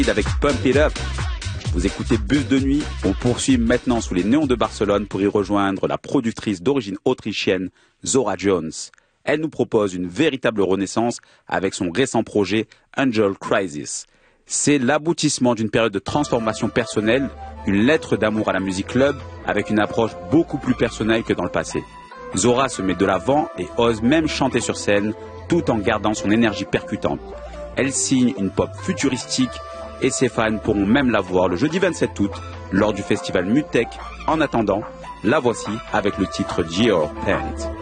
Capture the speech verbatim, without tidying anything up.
avec Pump It Up. Vous écoutez Bus de nuit, on poursuit maintenant sous les néons de Barcelone pour y rejoindre la productrice d'origine autrichienne Zora Jones. Elle nous propose une véritable renaissance avec son récent projet Angel Crisis. C'est l'aboutissement d'une période de transformation personnelle, une lettre d'amour à la musique club avec une approche beaucoup plus personnelle que dans le passé. Zora se met de l'avant et ose même chanter sur scène tout en gardant son énergie percutante. Elle signe une pop futuristique et ses fans pourront même la voir le jeudi vingt-sept août lors du festival Mutech. En attendant, la voici avec le titre Gear Pant.